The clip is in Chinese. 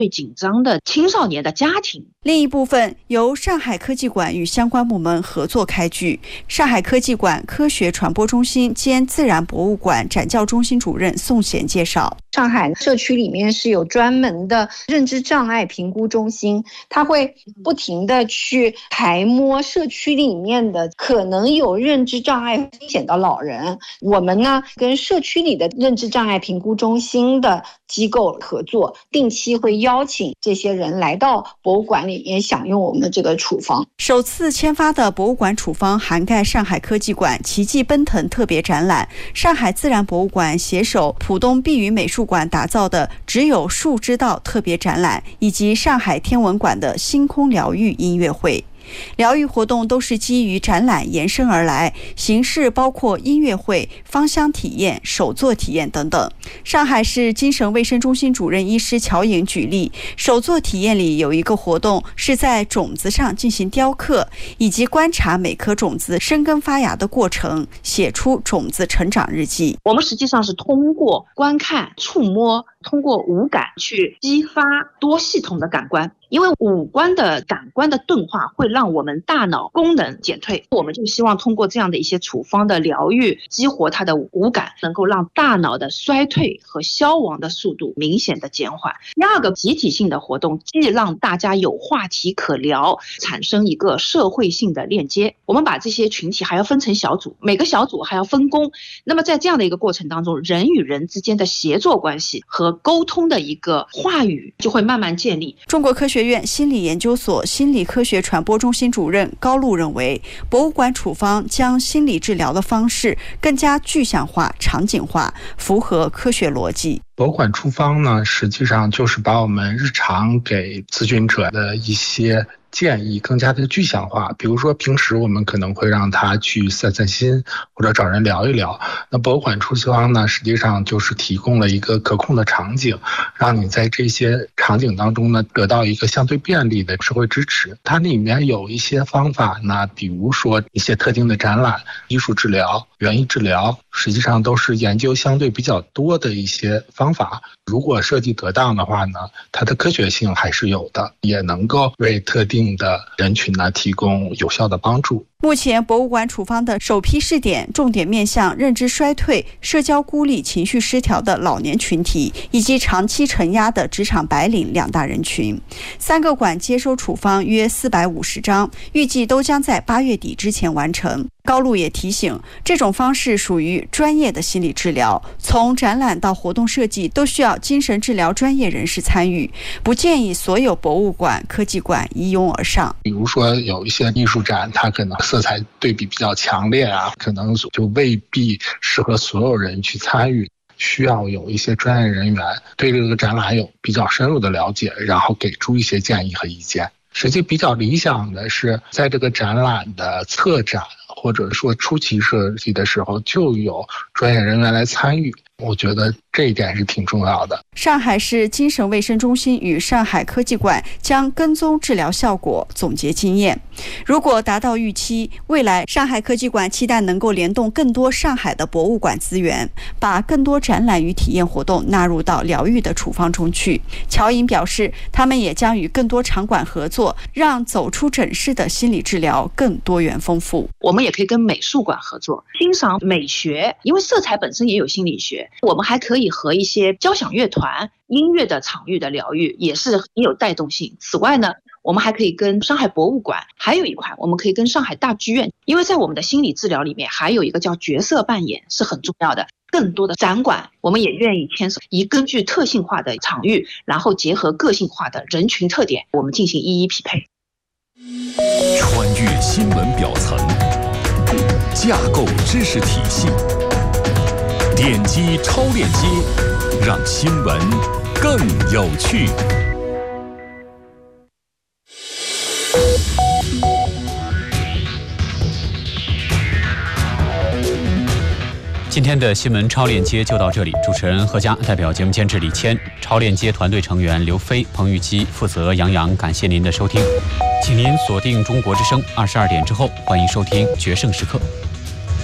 最紧张的青少年的家庭。 另一部分由上海科技馆与相关部门合作开具。上海科技馆科学传播中心兼自然博物馆展教中心主任宋贤介绍， 上海社区里面是有专门的认知障碍评估中心，它会不停的去排摸社区里面的可能有认知障碍风险的老人。我们呢跟社区里的认知障碍评估中心的机构合作，定期会邀请这些人来到博物馆里面享用我们的这个处方。 首次签发的博物馆处方涵盖上海科技馆奇迹奔腾特别展览，上海自然博物馆携手浦东碧云美术馆打造的只有树知道特别展览，以及上海天文馆的星空疗愈音乐会。疗愈活动都是基于展览延伸而来，形式包括音乐会、芳香体验、手作体验等等。上海市精神卫生中心主任医师乔颖举例，手作体验里有一个活动是在种子上进行雕刻，以及观察每颗种子生根发芽的过程，写出种子成长日记。 我们实际上是通过观看、触摸，通过五感去激发多系统的感官，因为五官的感官的钝化会让我们大脑功能减退，我们就希望通过这样的一些处方的疗愈，激活它的五感，能够让大脑的衰退和消亡的速度明显的减缓。第二个集体性的活动，既让大家有话题可聊，产生一个社会性的链接。我们把这些群体还要分成小组，每个小组还要分工，那么在这样的一个过程当中，人与人之间的协作关系和沟通的一个话语就会慢慢建立。 中国科学院心理研究所心理科学传播中心主任高露认为，博物馆处方将心理治疗的方式更加具象化、场景化，符合科学逻辑。 博物馆处方呢，实际上就是把我们日常给咨询者的一些建议更加的具象化。比如说平时我们可能会让他去散散心，或者找人聊一聊，那博物馆处方呢，实际上就是提供了一个可控的场景，让你在这些场景当中呢得到一个相对便利的社会支持。它里面有一些方法呢，比如说一些特定的展览、艺术治疗、园艺治疗，实际上都是研究相对比较多的一些方法。如果设计得当的话呢，它的科学性还是有的，也能够为特定的人群呢提供有效的帮助。 目前博物馆处方的首批试点重点面向认知衰退、社交孤立、情绪失调的老年群体，以及长期承压的职场白领两大人群。3个馆接收处方约450张，预计都将在8月底之前完成。高露也提醒，这种方式属于专业的心理治疗，从展览到活动设计都需要精神治疗专业人士参与，不建议所有博物馆、科技馆一拥而上。 比如说有一些艺术展，它可能色彩对比比较强烈啊，可能就未必适合所有人去参与，需要有一些专业人员对这个展览有比较深入的了解，然后给出一些建议和意见。实际比较理想的是，在这个展览的策展或者说初期设计的时候，就有专业人员来参与，我觉得这一点是挺重要的。 上海市精神卫生中心与上海科技馆将跟踪治疗效果，总结经验。如果达到预期，未来上海科技馆期待能够联动更多上海的博物馆资源，把更多展览与体验活动纳入到疗愈的处方中去。乔颖表示，他们也将与更多场馆合作，让走出诊室的心理治疗更多元丰富。 我们也可以跟美术馆合作，欣赏美学，因为色彩本身也有心理学。我们还可以和一些交响乐团、音乐的场域的疗愈也有带动性。此外呢，我们还可以跟上海博物馆，还有一块我们可以跟上海大剧院，因为在我们的心理治疗里面还有一个叫角色扮演是很重要的。更多的展馆我们也愿意牵手，以根据特性化的场域，然后结合个性化的人群特点，我们进行一一匹配。 穿越新闻表层，架构知识体系，点击超链接，让新闻更有趣。 今天的新闻超链接就到这里，主持人何佳，代表节目监制李谦，超链接团队成员刘飞、彭玉基，负责杨洋，感谢您的收听，请您锁定中国之声，22点之后，欢迎收听决胜时刻。